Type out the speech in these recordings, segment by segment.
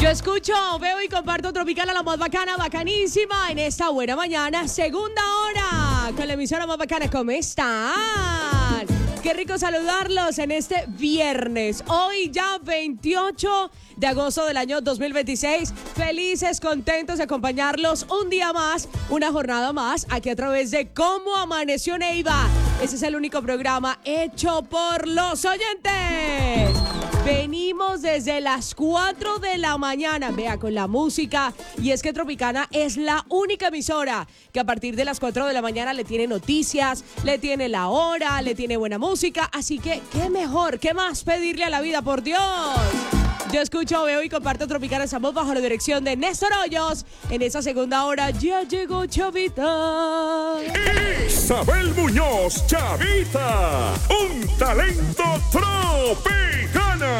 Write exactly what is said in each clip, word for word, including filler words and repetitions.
Yo escucho, veo y comparto Tropical, a la más bacana, bacanísima en esta buena mañana, segunda hora, con la emisora más bacana. ¿Cómo están? Qué rico saludarlos en este viernes, hoy ya veintiocho de agosto del año dos mil veintiséis. Felices, contentos de acompañarlos un día más, una jornada más, aquí a través de Cómo Amaneció Neiva. Ese es el único programa hecho por los oyentes. Venimos desde las cuatro de la mañana, vea, con la música. Y es que Tropicana es la única emisora que a partir de las cuatro de la mañana le tiene noticias, le tiene la hora, le tiene buena música. Así que, ¿qué mejor? ¿Qué más pedirle a la vida, por Dios? Yo escucho, veo y comparto Tropicana. Estamos bajo la dirección de Néstor Hoyos. En esa segunda hora ya llegó Chavita. Isabel Muñoz, Chavita. Un talento tropicana.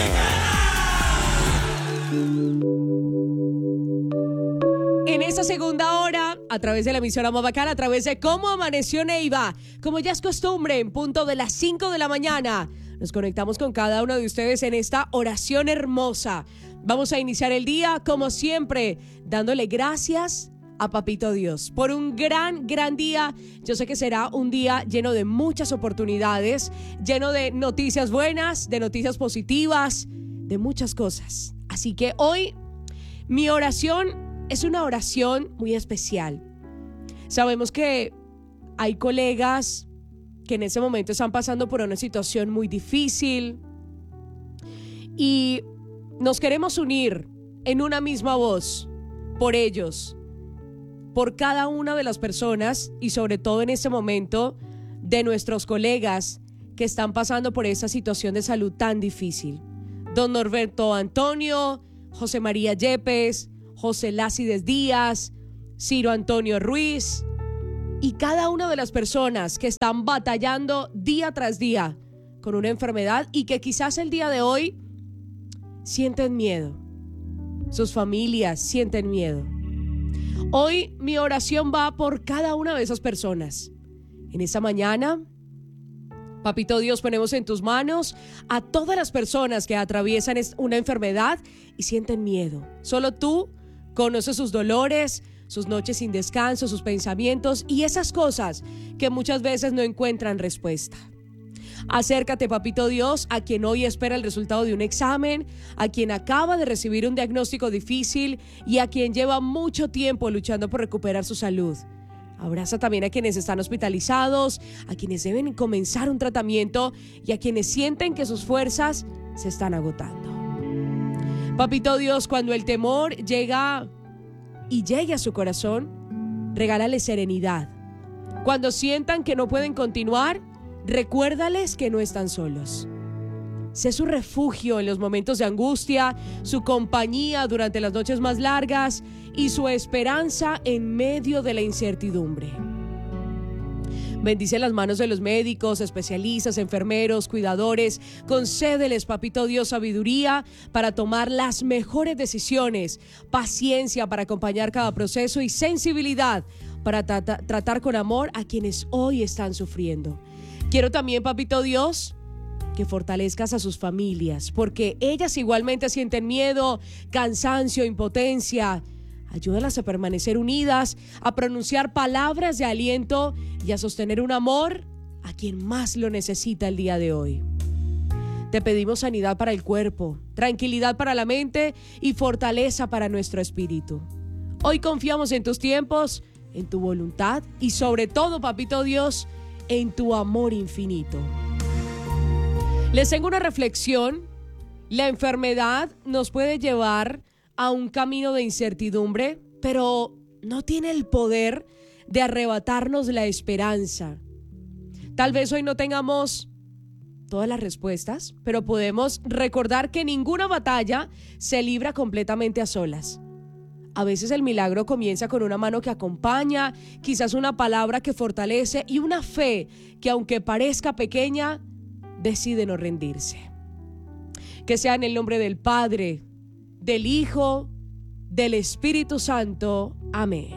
En esta segunda hora, a través de la emisora más bacana, a través de Cómo Amaneció Neiva, como ya es costumbre, en punto de las cinco de la mañana, nos conectamos con cada uno de ustedes en esta oración hermosa. Vamos a iniciar el día, como siempre, dándole gracias a Papito Dios por un gran, gran día. Yo sé que será un día lleno de muchas oportunidades, lleno de noticias buenas, de noticias positivas, de muchas cosas. Así que hoy, mi oración es una oración muy especial. Sabemos que hay colegas que en ese momento están pasando por una situación muy difícil y nos queremos unir en una misma voz por ellos, por cada una de las personas y sobre todo en este momento de nuestros colegas que están pasando por esa situación de salud tan difícil. Don Norberto Antonio, José María Yepes, José Lácides Díaz, Ciro Antonio Ruiz y cada una de las personas que están batallando día tras día con una enfermedad y que quizás el día de hoy sienten miedo. Sus familias sienten miedo. Hoy mi oración va por cada una de esas personas. En esta mañana, Papito Dios, ponemos en tus manos a todas las personas que atraviesan una enfermedad y sienten miedo. Solo tú conoces sus dolores, sus noches sin descanso, sus pensamientos y esas cosas que muchas veces no encuentran respuesta. Acércate, Papito Dios, a quien hoy espera el resultado de un examen, a quien acaba de recibir un diagnóstico difícil y a quien lleva mucho tiempo luchando por recuperar su salud. Abraza también a quienes están hospitalizados, a quienes deben comenzar un tratamiento y a quienes sienten que sus fuerzas se están agotando. Papito Dios, cuando el temor llega y llegue a su corazón, regálale serenidad. Cuando sientan que no pueden continuar, recuérdales que no están solos. Sé su refugio en los momentos de angustia, su compañía durante las noches más largas y su esperanza en medio de la incertidumbre. Bendice las manos de los médicos, especialistas, enfermeros, cuidadores. Concédeles, Papito Dios, sabiduría para tomar las mejores decisiones, paciencia para acompañar cada proceso y sensibilidad para tra- tratar con amor a quienes hoy están sufriendo. Quiero también, Papito Dios, que fortalezcas a sus familias, porque ellas igualmente sienten miedo, cansancio, impotencia. Ayúdalas a permanecer unidas, a pronunciar palabras de aliento y a sostener un amor a quien más lo necesita el día de hoy. Te pedimos sanidad para el cuerpo, tranquilidad para la mente y fortaleza para nuestro espíritu. Hoy confiamos en tus tiempos, en tu voluntad y sobre todo, Papito Dios, en tu amor infinito. Les tengo una reflexión. La enfermedad nos puede llevar a un camino de incertidumbre, pero no tiene el poder de arrebatarnos la esperanza. Tal vez hoy no tengamos todas las respuestas, pero podemos recordar que ninguna batalla se libra completamente a solas. A veces el milagro comienza con una mano que acompaña, quizás una palabra que fortalece y una fe que, aunque parezca pequeña, decide no rendirse. Que sea en el nombre del Padre, del Hijo, del Espíritu Santo. Amén.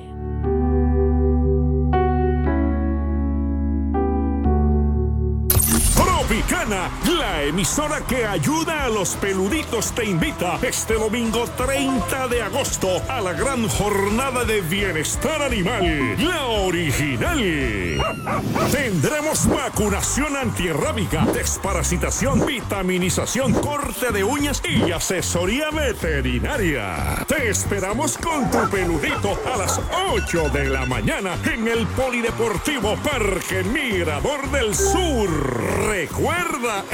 Tropicana. Tropicana, la emisora que ayuda a los peluditos, te invita este domingo treinta de agosto a la gran jornada de bienestar animal, la original. Tendremos vacunación antirrábica, desparasitación, vitaminización, corte de uñas y asesoría veterinaria. Te esperamos con tu peludito a las ocho de la mañana en el Polideportivo Parque Mirador del Sur. Recuerda,